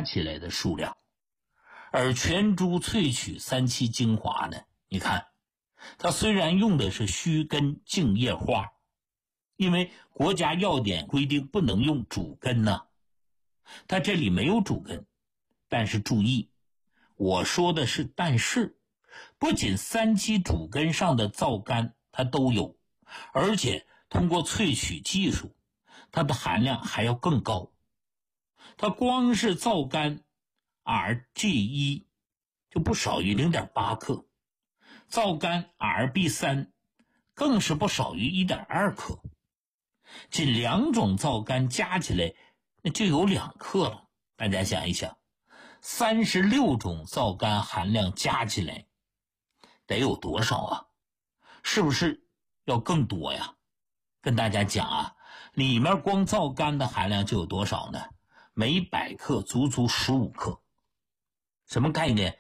起来的数量。而全株萃取3期精华呢，你看它虽然用的是须根茎叶花，因为国家药典规定不能用主根呢，它这里没有主根。但是注意，我说的是但是，不仅3期主根上的皂苷它都有，而且通过萃取技术，它的含量还要更高。它光是皂苷 RG1 就不少于 0.8 克，皂苷 RB3 更是不少于 1.2 克，仅2种皂苷加起来那就有2克了。大家想一想，36种皂苷含量加起来得有多少啊？是不是要更多呀？跟大家讲啊，里面光皂苷的含量就有多少呢？每100克足足15克。什么概念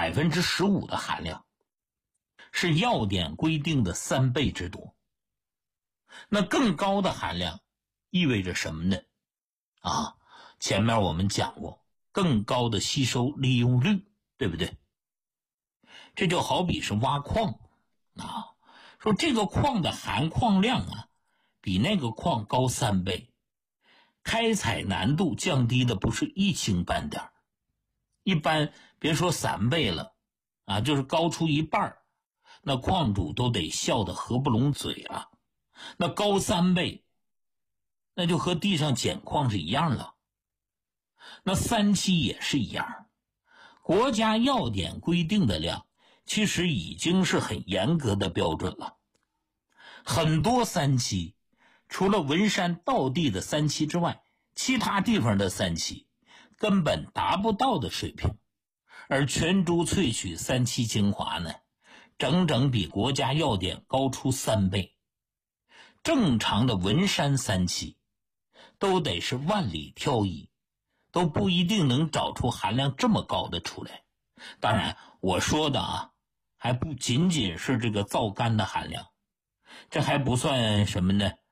？15% 的含量，是药典规定的3倍之多。那更高的含量意味着什么呢？前面我们讲过，更高的吸收利用率，对不对？这就好比是挖矿说这个矿的含矿量比那个矿高3倍，开采难度降低的不是一星半点，一般别说3倍了就是高出一半，那矿主都得笑得合不拢嘴了。那高3倍，那就和地上捡矿是一样了。那3期也是一样，国家药典规定的量其实已经是很严格的标准了。很多3期除了文山道地的3期之外，其他地方的3期根本达不到的水平。而全株萃取3期精华呢，整整比国家药典高出3倍。正常的文山3期都得是万里挑一，都不一定能找出含量这么高的出来。当然我说的还不仅仅是这个皂苷的含量，这还不算什么呢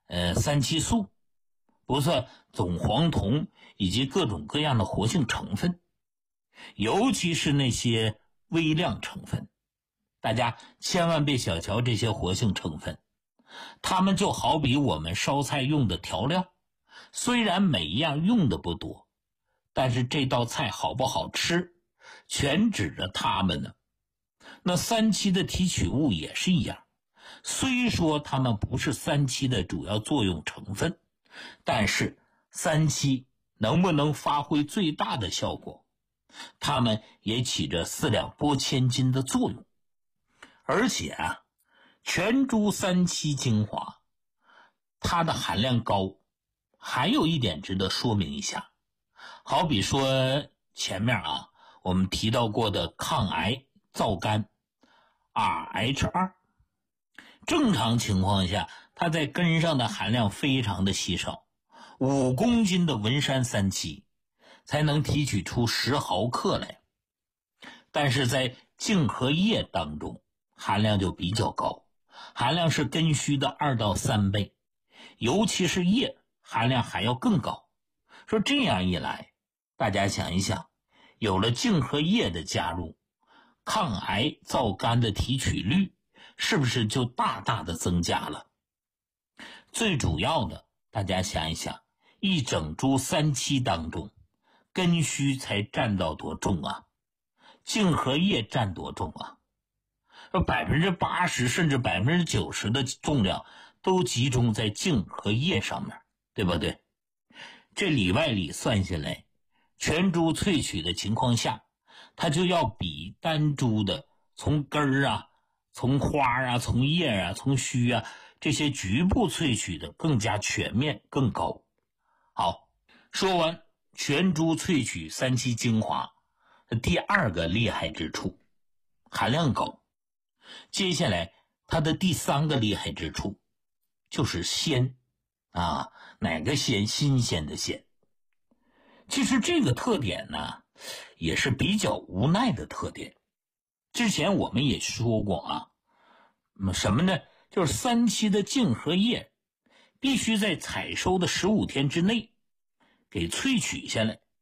3期素，不算总黄酮以及各种各样的活性成分，尤其是那些微量成分。大家千万别小瞧这些活性成分，它们就好比我们烧菜用的调料，虽然每一样用的不多，但是这道菜好不好吃全指着它们呢。那3期的提取物也是一样，虽说它们不是3期的主要作用成分，但是3期能不能发挥最大的效果，它们也起着4两拨千斤的作用。而且全株3期精华它的含量高，还有一点值得说明一下，好比说前面我们提到过的抗癌皂苷 RH2， 正常情况下它在根上的含量非常的稀少，5公斤的文山3期才能提取出10毫克来，但是在茎和叶当中含量就比较高，含量是根须的2到3倍，尤其是叶含量还要更高。说这样一来，大家想一想，有了茎和叶的加入，抗癌皂苷的提取率是不是就大大的增加了？最主要的，大家想一想，一整株3期当中，根须才占到多重茎和叶占多重？80%甚至90%的重量都集中在茎和叶上面，对不对？这里外里算下来，全株萃取的情况下，它就要比单株的从根从花从叶从须这些局部萃取的更加全面更高。好，说完全株萃取3期精华第2个厉害之处，含量高。接下来它的第3个厉害之处就是鲜哪个鲜？新鲜的鲜。其实这个特点呢也是比较无奈的特点。之前我们也说过什么呢？就是3期的茎和叶必须在采收的15天之内给萃取下来，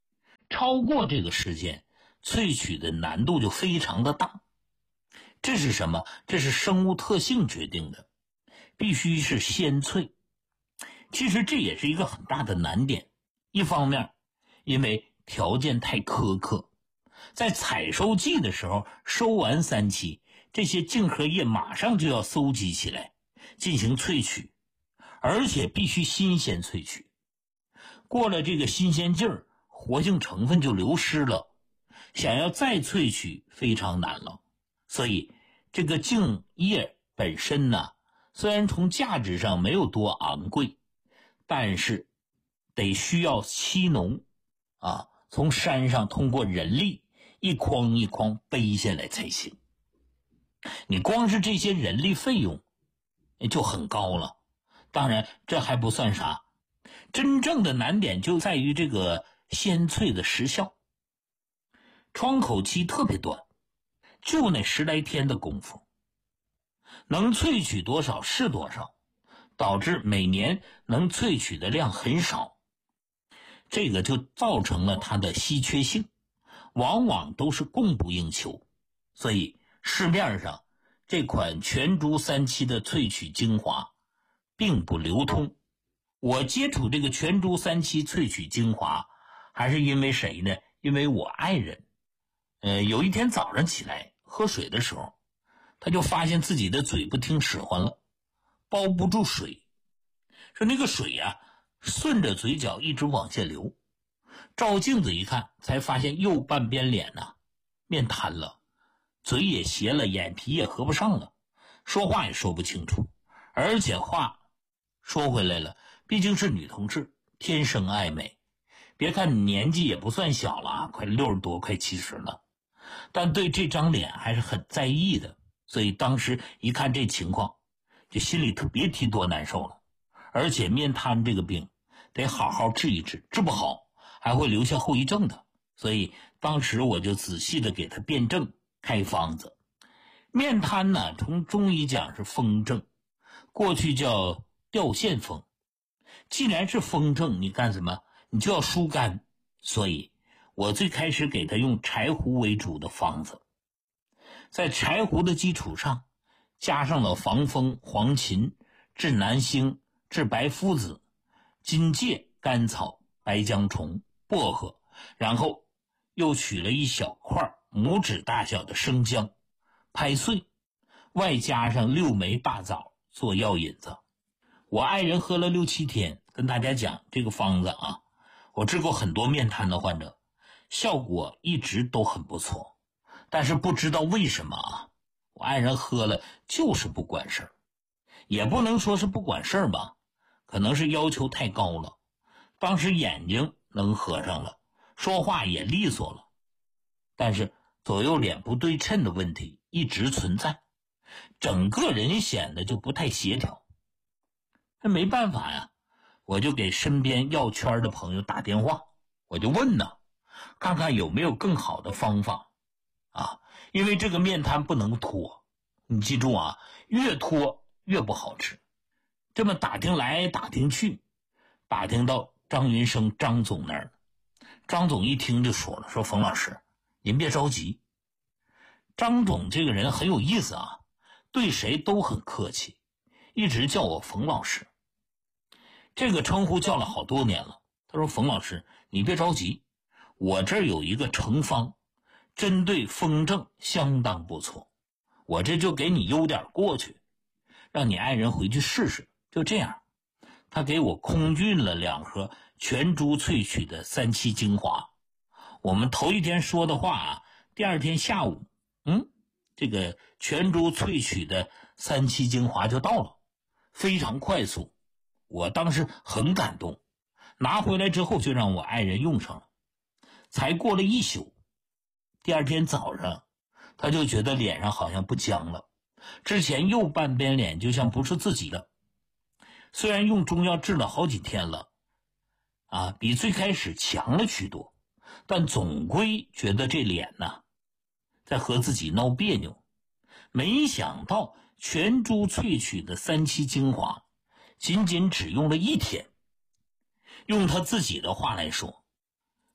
超过这个时间，萃取的难度就非常的大。这是什么？这是生物特性决定的，必须是鲜萃。其实这也是一个很大的难点。一方面，因为条件太苛刻，在采收季的时候收完三期，这些茎和叶马上就要搜集起来进行萃取，而且必须新鲜萃取。过了这个新鲜劲儿，活性成分就流失了，想要再萃取非常难了。所以这个茎叶本身呢，虽然从价值上没有多昂贵，但是得需要期农从山上通过人力一筐一筐背下来才行。你光是这些人力费用就很高了。当然这还不算啥，真正的难点就在于这个鲜萃的时效。窗口期特别短，就那10来天的功夫，能萃取多少是多少，导致每年能萃取的量很少。这个就造成了它的稀缺性，往往都是供不应求。所以市面上这款全株3期的萃取精华并不流通。我接触这个全株3期萃取精华还是因为谁呢？因为我爱人有一天早上起来喝水的时候，他就发现自己的嘴不听使唤了，包不住水，说那个水顺着嘴角一直往下流。照镜子一看，才发现右半边脸面瘫了，嘴也斜了，眼皮也合不上了，说话也说不清楚。而且话说回来了，毕竟是女同志，天生爱美，别看年纪也不算小了，快60多快70了，但对这张脸还是很在意的。所以当时一看这情况，就心里别提多难受了。而且面瘫这个病得好好治一治，治不好还会留下后遗症的。所以当时我就仔细的给他辩证开方子。面瘫呢，从中医讲是风症，过去叫掉线风。既然是风症，你干什么？你就要疏肝。所以我最开始给他用柴胡为主的方子，在柴胡的基础上加上了防风、黄芩、治南星、治白附子、荆芥、甘草、白姜虫、薄荷，然后又取了一小块拇指大小的生姜，拍碎，外加上6枚大枣做药引子。我爱人喝了6、7天，跟大家讲这个方子我治过很多面瘫的患者，效果一直都很不错。但是不知道为什么我爱人喝了就是不管事儿。也不能说是不管事儿吧，可能是要求太高了。当时眼睛能合上了，说话也利索了，但是左右脸不对称的问题一直存在，整个人显得就不太协调。这没办法我就给身边药圈的朋友打电话，我就问看看有没有更好的方法因为这个面瘫不能拖，你记住越拖越不好吃。这么打听来打听去，打听到张云生张总那儿。张总一听就说了，说冯老师您别着急。张总这个人很有意思对谁都很客气，一直叫我冯老师，这个称呼叫了好多年了。他说冯老师你别着急，我这儿有一个成方，针对风症相当不错，我这就给你邮点过去，让你爱人回去试试。就这样，他给我空运了2盒全株萃取的3期精华。我们头一天说的话第二天下午这个全株萃取的3期精华就到了，非常快速。我当时很感动，拿回来之后就让我爱人用上了。才过了1宿，第二天早上他就觉得脸上好像不僵了，之前右半边脸就像不是自己的。虽然用中药治了好几天了比最开始强了许多，但总归觉得这脸在和自己闹别扭。没想到全株萃取的3期精华仅仅只用了1天。用他自己的话来说，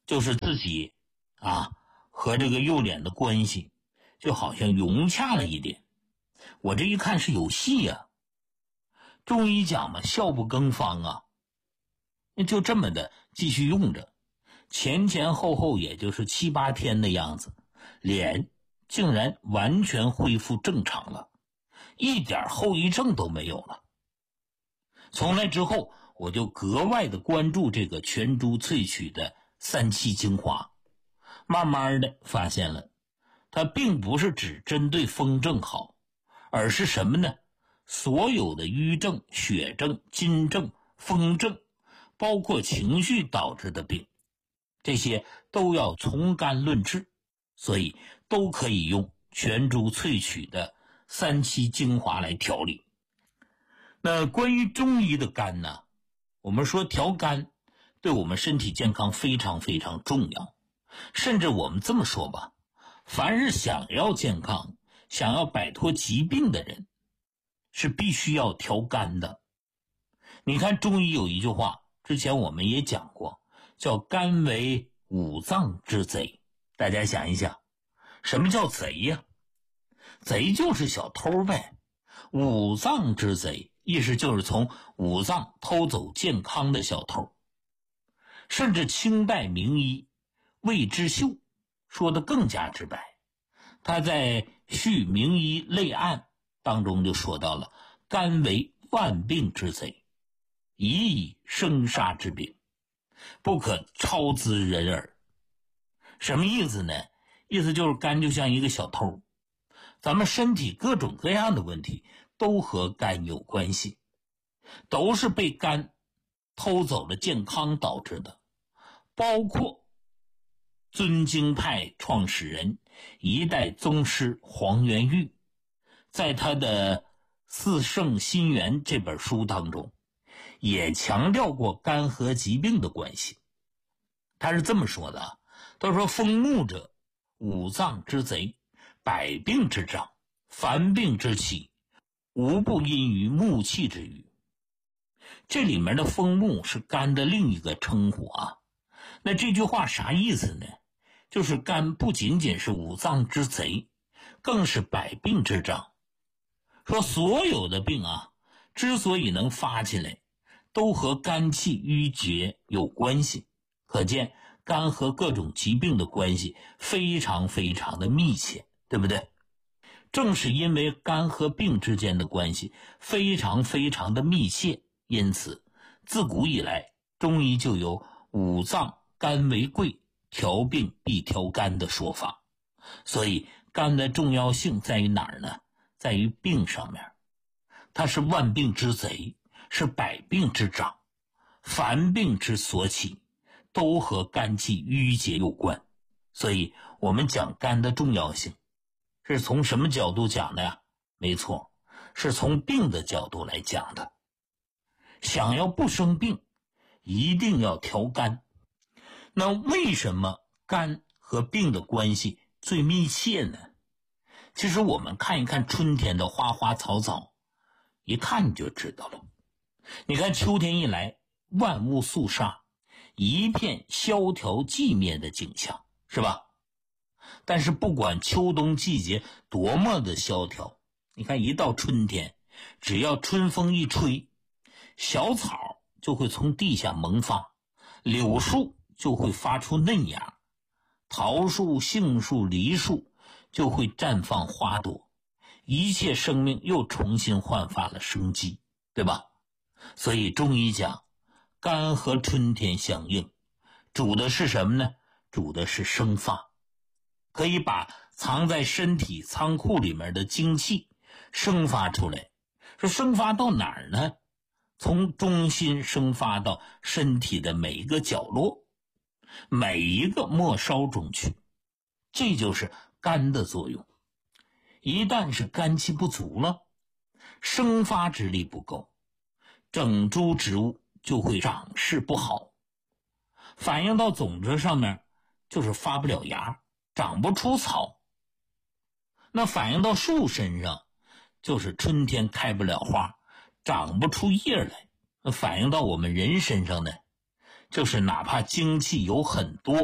就是自己和这个右脸的关系就好像融洽了一点。我这一看是有戏呀。中医讲嘛，笑不更方啊，就这么的继续用着，前后也就是7、8天的样子，脸竟然完全恢复正常了，一点后遗症都没有了。从那之后，我就格外的关注这个全株萃取的3七精华，慢慢的发现了，它并不是只针对风症好，而是什么呢？所有的瘀症、血症、筋症、风症，包括情绪导致的病，这些都要从肝论治，所以都可以用全株萃取的3七精华来调理。那关于中医的肝呢，我们说调肝对我们身体健康非常非常重要，甚至我们这么说吧，凡是想要健康、想要摆脱疾病的人，是必须要调肝的。你看中医有一句话，之前我们也讲过，叫肝为五脏之贼。大家想一想，什么叫贼呀？贼就是小偷呗。五脏之贼，意思就是从五脏偷走健康的小偷。甚至清代名医魏之秀说得更加直白，他在《续名医类案》当中就说到了，肝为万病之贼，宜以生杀之柄，不可超兹人耳。什么意思呢？意思就是肝就像一个小偷，咱们身体各种各样的问题都和肝有关系，都是被肝偷走了健康导致的。包括尊经派创始人一代宗师黄元玉在他的《四圣心源》这本书当中也强调过肝和疾病的关系。他是这么说的，他说风木者，五脏之贼，百病之长，凡病之起，无不因于木气之余。这里面的风木是肝的另一个称呼啊。那这句话啥意思呢？就是肝不仅仅是五脏之贼，更是百病之长。说所有的病之所以能发起来，都和肝气郁结有关系。可见肝和各种疾病的关系非常非常的密切，对不对？正是因为肝和病之间的关系非常非常的密切，因此自古以来中医就有五脏肝为贵，调病必调肝的说法。所以肝的重要性在于哪儿呢？在于病上面，它是万病之贼，是百病之长，凡病之所起，都和肝气郁结有关。所以我们讲肝的重要性是从什么角度讲的呀？没错，是从病的角度来讲的。想要不生病，一定要调肝。那为什么肝和病的关系最密切呢？其实我们看一看春天的花花草草，一看你就知道了。你看秋天一来，万物肃杀，一片萧条寂灭的景象，是吧？但是不管秋冬季节多么的萧条，你看一到春天，只要春风一吹，小草就会从地下萌发，柳树就会发出嫩芽，桃树、杏树、梨树就会绽放花朵，一切生命又重新焕发了生机，对吧？所以中医讲肝和春天相应，主的是什么呢？主的是生发，可以把藏在身体仓库里面的精气生发出来。说生发到哪儿呢？从中心生发到身体的每一个角落，每一个末梢中去，这就是肝的作用。一旦是肝气不足了，生发之力不够，整株植物就会长势不好，反映到种子上面就是发不了芽，长不出草。那反映到树身上就是春天开不了花，长不出叶来。那反映到我们人身上呢，就是哪怕精气有很多，